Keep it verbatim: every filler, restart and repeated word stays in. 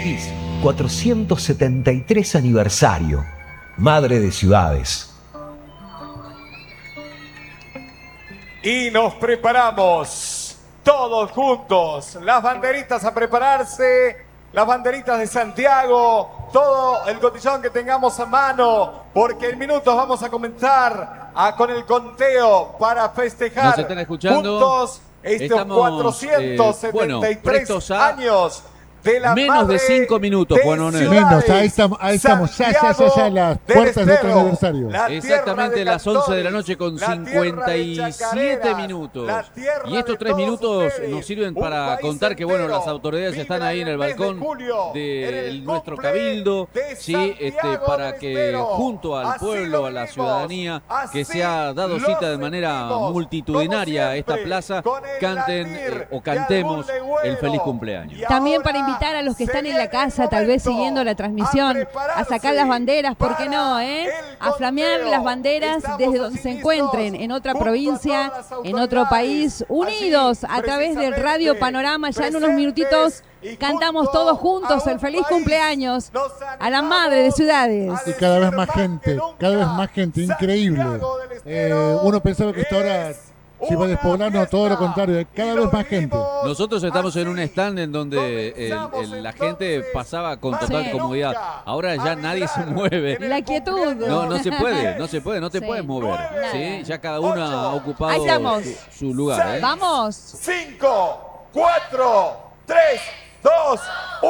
Feliz cuatrocientos setenta y tres aniversario, Madre de Ciudades. Y nos preparamos todos juntos, las banderitas a prepararse, las banderitas de Santiago, todo el cotillón que tengamos a mano, porque en minutos vamos a comenzar a, con el conteo para festejar Nos están escuchando. juntos estos Estamos, cuatrocientos setenta y tres eh, bueno, años de la menos madre de cinco minutos, de Juan Onel. Menos, ahí estamos, ahí estamos, ya, ya, ya, ya, las puertas de otro aniversario. Exactamente las once de la noche con cincuenta y siete minutos. Y estos tres minutos nos sirven para contar que, bueno, las autoridades están ahí en el balcón de nuestro cabildo, sí, este, para que junto al pueblo, a la ciudadanía, que se ha dado cita de manera multitudinaria a esta plaza, canten eh, o cantemos el feliz cumpleaños. También para invitar a los que están en la casa, tal vez siguiendo la transmisión, a sacar las banderas, ¿por qué no? Eh? A flamear las banderas desde donde se encuentren, en otra provincia, en otro país, unidos a través del Radio Panorama. Ya en unos minutitos cantamos todos juntos el feliz cumpleaños a la madre de ciudades. Y cada vez más gente, cada vez más gente, increíble. Eh, uno pensaba que esta hora se iba a despoblar, no, todo lo contrario, cada vez más gente. Nosotros estamos en un stand en donde el, el, la gente pasaba con total sí. comodidad. Ahora ya nadie se mueve. La quietud. No, no se puede, no se puede, no te Sí. puedes mover. ¿Sí? Ya cada uno ha ocupado Ahí estamos. su, su lugar. ¿eh? Vamos. cinco, cuatro, tres, dos, uno.